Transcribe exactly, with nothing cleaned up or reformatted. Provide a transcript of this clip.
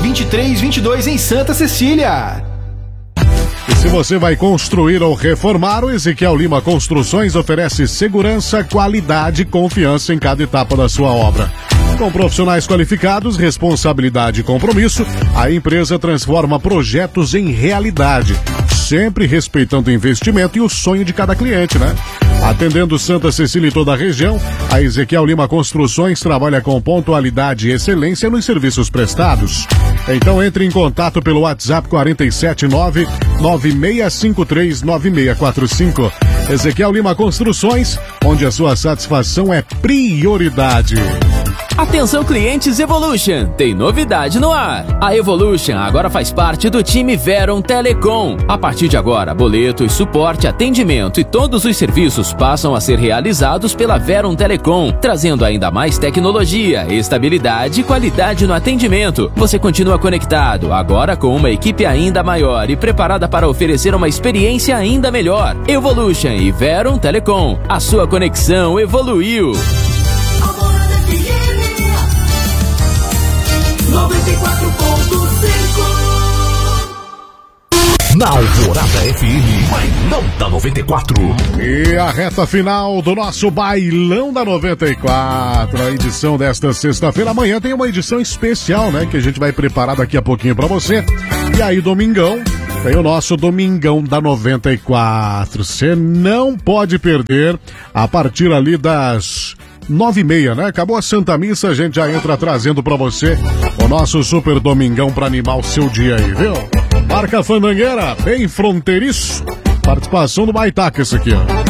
vinte e três vinte e dois em Santa Cecília. E se você vai construir ou reformar, o Ezequiel Lima Construções oferece segurança, qualidade e confiança em cada etapa da sua obra. Com profissionais qualificados, responsabilidade e compromisso, a empresa transforma projetos em realidade, sempre respeitando o investimento e o sonho de cada cliente, né? Atendendo Santa Cecília e toda a região, a Ezequiel Lima Construções trabalha com pontualidade e excelência nos serviços prestados. Então entre em contato pelo WhatsApp quatro sete nove, nove seis cinco três, nove seis quatro cinco. Ezequiel Lima Construções, onde a sua satisfação é prioridade. Atenção clientes Evolution, tem novidade no ar. A Evolution agora faz parte do time Veron Telecom. A partir de agora, boletos, suporte, atendimento e todos os serviços passam a ser realizados pela Veron Telecom, trazendo ainda mais tecnologia, estabilidade e qualidade no atendimento. Você continua conectado, agora com uma equipe ainda maior e preparada para oferecer uma experiência ainda melhor. Evolution e Veron Telecom, a sua conexão evoluiu. noventa e quatro ponto cinco. Na Alvorada F M, Bailão da noventa e quatro. E a reta final do nosso Bailão da noventa e quatro, a edição desta sexta-feira. Amanhã tem uma edição especial, né, que a gente vai preparar daqui a pouquinho pra você. E aí, domingão, tem o nosso Domingão da noventa e quatro. Você não pode perder a partir ali das nove e meia, né? Acabou a Santa Missa, a gente já entra trazendo pra você o nosso super domingão pra animar o seu dia aí, viu? Marca Fandangueira, bem fronteiriço. Participação do Baitaca, esse aqui, ó.